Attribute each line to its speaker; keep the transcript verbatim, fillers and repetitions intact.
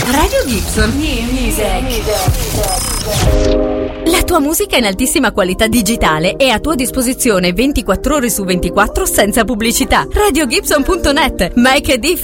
Speaker 1: Radio Gibson. Music. La tua musica in altissima qualità digitale è a tua disposizione ventiquattro ore su ventiquattro senza pubblicità. radio gibson punto net. Make a difference.